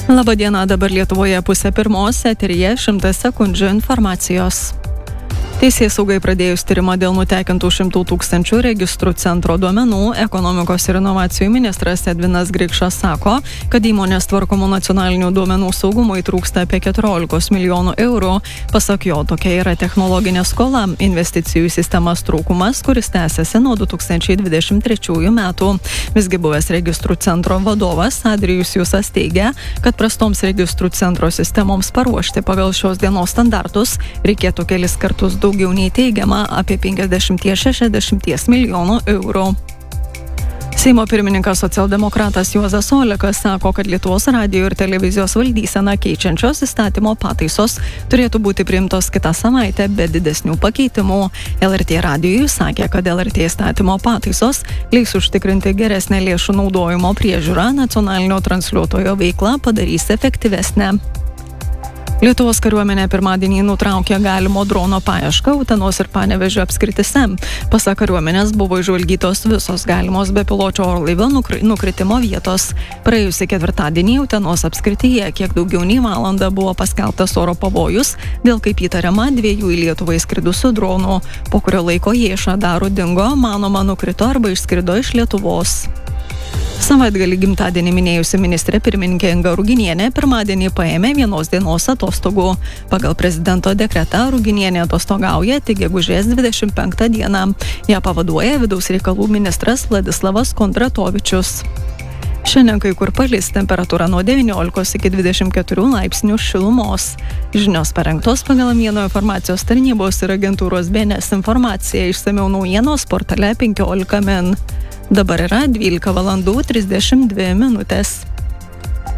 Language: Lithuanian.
Labadiena, dabar Lietuvoje 9:30, eteryje 100 sekundžių informacijos. Teisėsaugai pradėjus tyrimą dėl nutekintų 100 000 registrų centro duomenų, ekonomikos ir inovacijų ministras Edvinas Grikšas sako, kad įmonės tvarkomų nacionalinių duomenų saugumui trūksta apie 14 milijonų eurų. Pasak jo, tokia yra technologinė skola, investicijų į sistemas trūkumas, kuris tęsiasi nuo 2023 metų. Visgi buvęs registrų centro vadovas Adrijus Jusas teigia, kad prastoms registrų centro sistemoms paruošti pagal šios dienos standartus reikėtų kelis kartus daugiau nei teigiama apie 50-60 milijonų eurų. Seimo pirmininkas socialdemokratas Juozas Olekas sako, kad Lietuvos radijo ir televizijos valdyseną keičiančios įstatymo pataisos turėtų būti priimtos kitą savaitę be didesnių pakeitimų. LRT radijui sakė, kad LRT įstatymo pataisos leis užtikrinti geresnę lėšų naudojimo priežiūrą, nacionalinio transliuotojo veiklą padarys efektyvesnę. Lietuvos kariuomenė pirmadienį nutraukė galimo drono paiešką Utenos ir Panevėžio apskrityse. Pasak kariuomenės buvo išžvalgytos visos galimos bepiločio orlaivio nukritimo vietos. Praėjusį ketvirtadienį Utenos apskrityje kiek daugiau nei valandą buvo paskelbtas oro pavojus dėl, kaip įtariama, 2 į Lietuvą įskridusių dronų. Po kurio laiko jie iš radarų dingo, manoma nukrito arba išskrido iš Lietuvos. Savaitgalį gimtadienį minėjusi ministrė pirmininkė Inga Ruginienė pirmadienį paėmė vienos dienos atostogų. Pagal prezidento dekretą Ruginienė atostogauja tik gegužės 25 dieną. Ją pavaduoja vidaus reikalų ministras Vladislavas Kondratovičius. Šiandien kai kur palis, temperatūra nuo 19 iki 24 laipsnių šilumos. Žinios parengtos pagal Mieno informacijos tarnybos ir agentūros BNS informaciją. Išsamiau naujienos portale 15 min. Dabar yra 12:32 minutės.